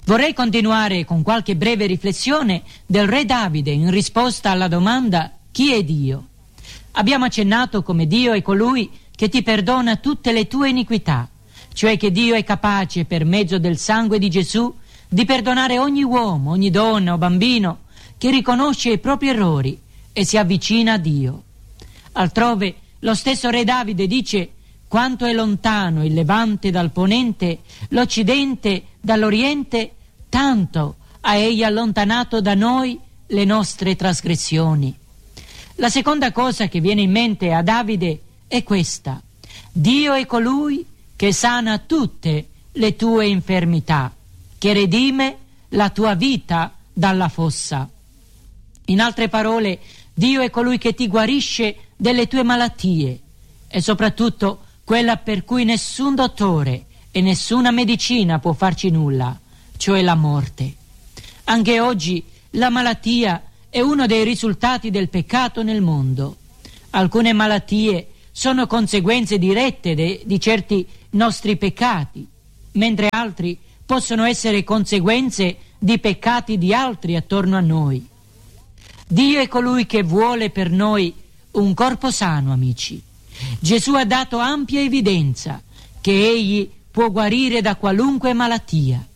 Vorrei continuare con qualche breve riflessione del re Davide in risposta alla domanda «Chi è Dio?». Abbiamo accennato come Dio è colui che ti perdona tutte le tue iniquità, cioè che Dio è capace, per mezzo del sangue di Gesù, di perdonare ogni uomo, ogni donna o bambino che riconosce i propri errori e si avvicina a Dio. Altrove, lo stesso re Davide dice: «Quanto è lontano il levante dal ponente, l'occidente dall'oriente, tanto ha egli allontanato da noi le nostre trasgressioni». La seconda cosa che viene in mente a Davide è questa: Dio è colui che sana tutte le tue infermità, che redime la tua vita dalla fossa. In altre parole, Dio è colui che ti guarisce delle tue malattie, e soprattutto quella per cui nessun dottore e nessuna medicina può farci nulla, cioè la morte. Anche oggi la malattia è uno dei risultati del peccato nel mondo. Alcune malattie sono conseguenze dirette di certi nostri peccati, mentre altri possono essere conseguenze di peccati di altri attorno a noi. Dio è colui che vuole per noi un corpo sano, amici. Gesù ha dato ampia evidenza che egli può guarire da qualunque malattia.